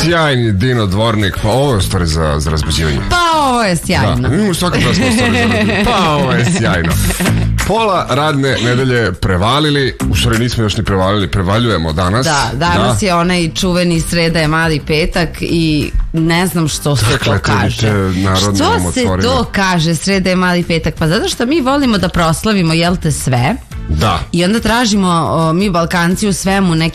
Sjajni Dino Dvornik, pa ovo je u stvari za razbuđivanje. Pa ovo je sjajno. Da, imamo svaka pesma u stvari za razbuđivanje. Pa ovo je sjajno. Pola radne nedelje prevalili, u stvari nismo još ni prevalili, prevaljujemo danas. Da, danas je onaj čuveni sreda je mali petak i ne znam što se to kaže. Što se to kaže sreda je mali petak? Pa zato što mi volimo da proslavimo, jel te, sve. Da. I onda tražimo, mi Balkanci, u svemu neke